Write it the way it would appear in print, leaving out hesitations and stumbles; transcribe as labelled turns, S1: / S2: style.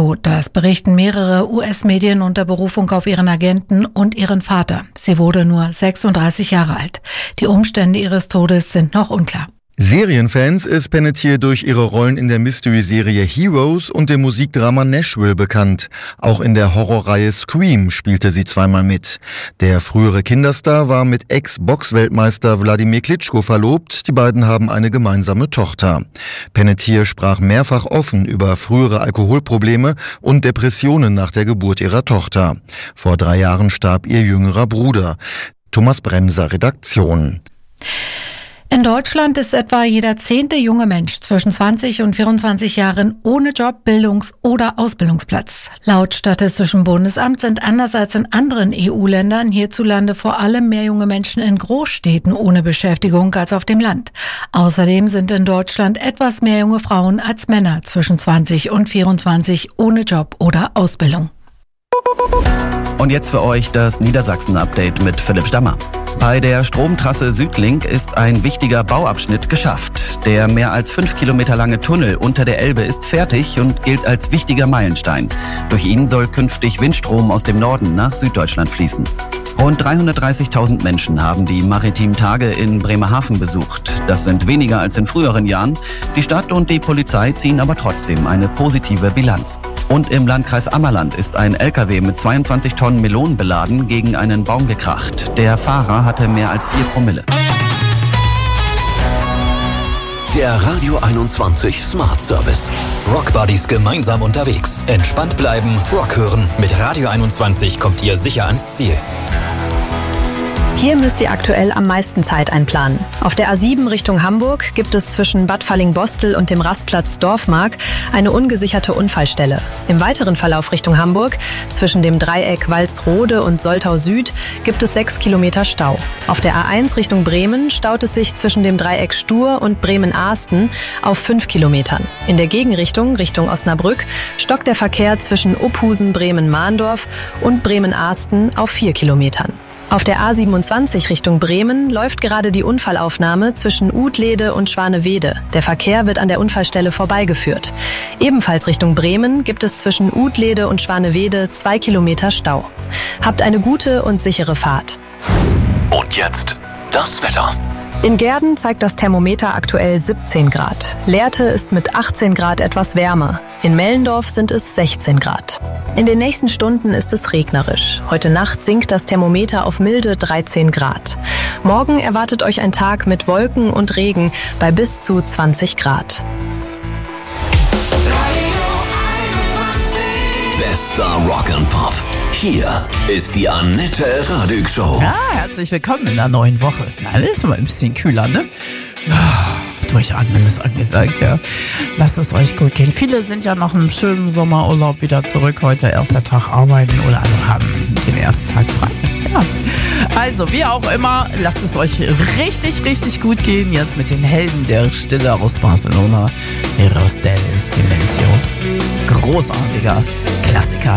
S1: tot. Das berichten mehrere US-Medien unter Berufung auf ihren Agenten und ihren Vater. Sie wurde nur 36 Jahre alt. Die Umstände ihres Todes sind noch unklar.
S2: Serienfans ist Panettiere durch ihre Rollen in der Mystery-Serie Heroes und dem Musikdrama Nashville bekannt. Auch in der Horrorreihe Scream spielte sie zweimal mit. Der frühere Kinderstar war mit Ex-Box-Weltmeister Wladimir Klitschko verlobt. Die beiden haben eine gemeinsame Tochter. Panettiere sprach mehrfach offen über frühere Alkoholprobleme und Depressionen nach der Geburt ihrer Tochter. Vor 3 Jahren starb ihr jüngerer Bruder. Thomas Bremser, Redaktion.
S1: In Deutschland ist etwa jeder 10. junge Mensch zwischen 20 und 24 Jahren ohne Job, Bildungs- oder Ausbildungsplatz. Laut Statistischem Bundesamt sind anders als in anderen EU-Ländern hierzulande vor allem mehr junge Menschen in Großstädten ohne Beschäftigung als auf dem Land. Außerdem sind in Deutschland etwas mehr junge Frauen als Männer zwischen 20 und 24 ohne Job oder Ausbildung.
S3: Und jetzt für euch das Niedersachsen-Update mit Philipp Stammer. Bei der Stromtrasse Südlink ist ein wichtiger Bauabschnitt geschafft. Der mehr als 5 Kilometer lange Tunnel unter der Elbe ist fertig und gilt als wichtiger Meilenstein. Durch ihn soll künftig Windstrom aus dem Norden nach Süddeutschland fließen. Rund 330.000 Menschen haben die maritimen Tage in Bremerhaven besucht. Das sind weniger als in früheren Jahren. Die Stadt und die Polizei ziehen aber trotzdem eine positive Bilanz. Und im Landkreis Ammerland ist ein LKW mit 22 Tonnen Melonen beladen gegen einen Baum gekracht. Der Fahrer hatte mehr als 4 Promille.
S4: Der Radio 21 Smart Service. Rock Buddies gemeinsam unterwegs. Entspannt bleiben, Rock hören. Mit Radio 21 kommt ihr sicher ans Ziel.
S5: Hier müsst ihr aktuell am meisten Zeit einplanen. Auf der A7 Richtung Hamburg gibt es zwischen Bad Falling-Bostel und dem Rastplatz Dorfmark eine ungesicherte Unfallstelle. Im weiteren Verlauf Richtung Hamburg, zwischen dem Dreieck Walsrode und Soltau Süd, gibt es 6 Kilometer Stau. Auf der A1 Richtung Bremen staut es sich zwischen dem Dreieck Stur und Bremen-Ahsten auf 5 Kilometern. In der Gegenrichtung, Richtung Osnabrück, stockt der Verkehr zwischen Uphusen, Bremen-Mahndorf und Bremen-Ahsten auf 4 Kilometern. Auf der A27 Richtung Bremen läuft gerade die Unfallaufnahme zwischen Uhdlede und Schwanewede. Der Verkehr wird an der Unfallstelle vorbeigeführt. Ebenfalls Richtung Bremen gibt es zwischen Uhdlede und Schwanewede 2 Kilometer Stau. Habt eine gute und sichere Fahrt.
S4: Und jetzt das Wetter.
S5: In Gehrden zeigt das Thermometer aktuell 17 Grad. Lehrte ist mit 18 Grad etwas wärmer. In Mellendorf sind es 16 Grad. In den nächsten Stunden ist es regnerisch. Heute Nacht sinkt das Thermometer auf milde 13 Grad. Morgen erwartet euch ein Tag mit Wolken und Regen bei bis zu 20 Grad.
S4: Bester Rock and Pop. Hier ist die Annette Radig Show.
S6: Ja, herzlich willkommen in der neuen Woche. Alles ist mal ein bisschen kühler, ne? Ja, durchatmen ist angesagt, ja. Lasst es euch gut gehen. Viele sind ja noch im schönen Sommerurlaub wieder zurück. Heute erster Tag arbeiten oder andere haben den ersten Tag frei. Ja. Also, wie auch immer, lasst es euch richtig, richtig gut gehen. Jetzt mit den Helden der Stille aus Barcelona. Heroes del Silencio. Großartiger Klassiker.